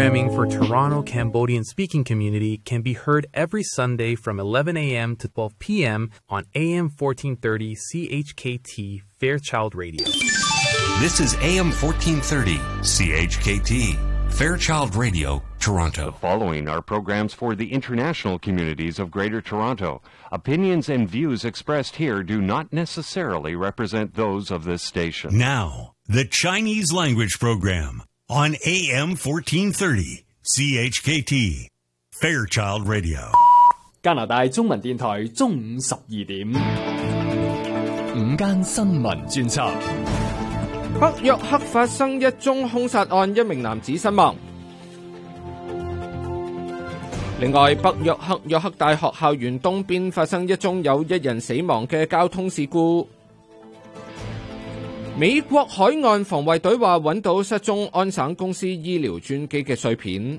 programming for Toronto Cambodian-speaking community can be heard every Sunday from 11 a.m. to 12 p.m. on AM 1430 CHKT Fairchild Radio. This is AM 1430 CHKT Fairchild Radio, Toronto. The following are programs for the international communities of Greater Toronto. Opinions and views expressed here do not necessarily represent those of this station. Now, the Chinese language program on AM 1430 CHKT Fairchild Radio. 加拿大中文電台中午12點，午間新聞專輯。 北約克發生一宗兇殺案，一名男子身亡。另外，北約克大學校園東邊發生一宗有1人死亡嘅交通事故。美國海岸防衛隊話揾到失蹤安省公司醫療專機嘅碎片。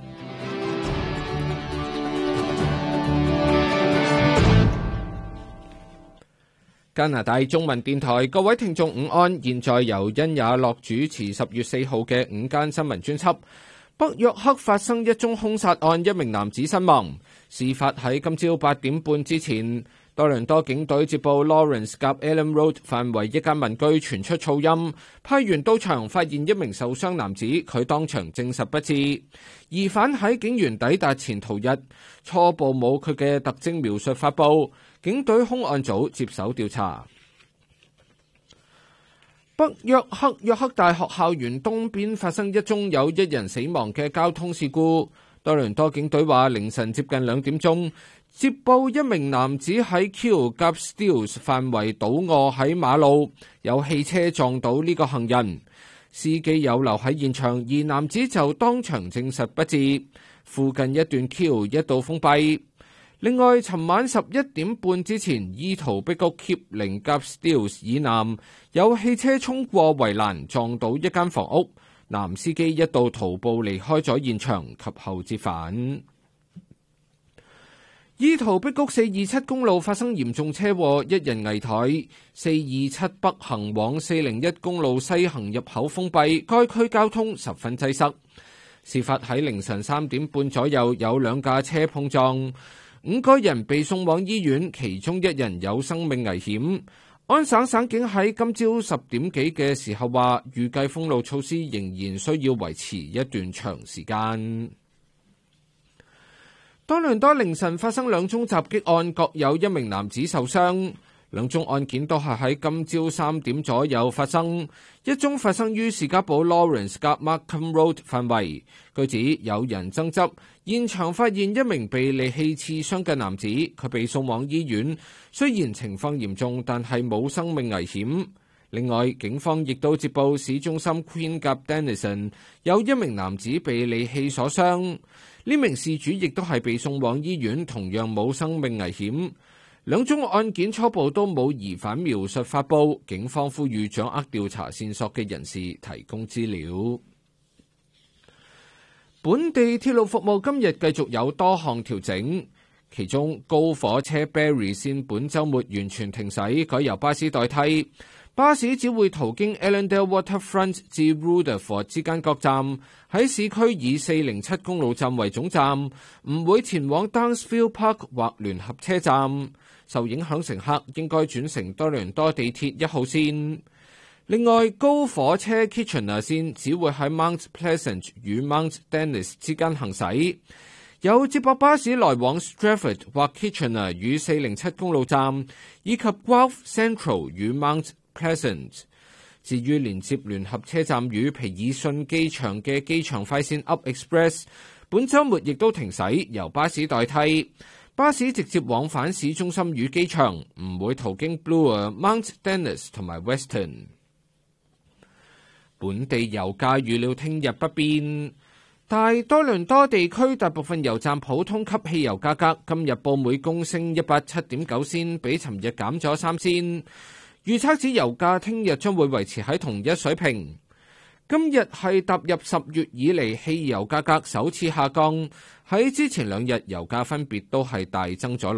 加拿大中文電台，各位聽眾午安，現在由殷也樂主持10月4號嘅午間新聞專輯。北約克發生一宗兇殺案，一名男子身亡。事發喺今朝8點半之前，多倫多警隊接報 Lawrence 及 Allen Road 範圍一間民居傳出噪音，派員到場發現一名受傷男子，佢當場證實不治。疑犯喺警員抵達前逃逸，初步冇佢嘅特徵描述發布，警隊兇案組接手調查。北約克大學校園東邊發生一宗有1人死亡嘅交通事故。多倫多警隊話凌晨接近2點鐘，接報一名男子喺 Keele 及 Steeles 範圍倒卧喺馬路，有汽車撞到呢個行人，司機有留喺現場，而男子就當場證實不治。附近一段 Keele 一度封閉。另外，尋晚11點半之前，伊圖碧谷 Kipling 及 Steeles 以南有汽車衝過圍欄，撞到一間房屋，男司機一度徒步離開咗現場，及後折返。伊圖碧谷427公路發生嚴重車禍，1人危殆。427北行往401公路西行入口封閉，該區交通十分擠塞。事發喺凌晨3點半左右，有2架車碰撞。5個人被送往醫院，其中1人有生命危險。安省省警喺今朝10點幾嘅時候話，預計封路措施仍然需要維持一段長時間。多倫多凌晨發生2宗襲擊案，各有1名男子受傷。2宗案件都係喺今朝3點左右發生，一宗發生於士嘉堡 Lawrence 及 Markham Road 範圍，據指有人爭執，現場發現一名被利器刺傷嘅男子，佢被送往醫院，雖然情況嚴重，但係冇生命危險。另外，警方亦都接報市中心 Queen 及 Denison 有1名男子被利器所傷，呢名事主亦都係被送往醫院，同樣冇生命危險。2宗案件初步都冇疑犯描述發布，警方呼籲掌握調查線索嘅人士提供資料。本地鐵路服務今日繼續有多項調整，其中高火車 Barrie 線本週末完全停駛，改由巴士代替。巴士只會途經 Allendale Waterfront 至 Rutherford 之間各站，喺市區以407公路站為總站，唔會前往 Downsville Park 或聯合車站。受影響乘客應該轉乘多倫多地鐵1號線。另外，高火車 Kitchener 線只會喺 Mount Pleasant 與 Mount Dennis 之間行駛。有接駁巴士來往 Stratford 或 Kitchener 與407公路站，以及 Guelph Central 與 Mount Pleasant。至於連接聯合車站與皮爾遜機場嘅機場快線 Up Express， 本週末亦都停駛，由巴士代替。巴士直接往返市中心與機場，唔會途經 Bloor、Mount Dennis 同埋 Weston。本地油價預料聽日不變，但多倫多地區大部分油站普通級汽油價格今日報每公升187.9仙，比尋日減咗3仙。預測指油價聽日將會維持喺同一水平。今日係踏入10月以嚟汽油價格首次下降，喺之前2日油價分別都係大增咗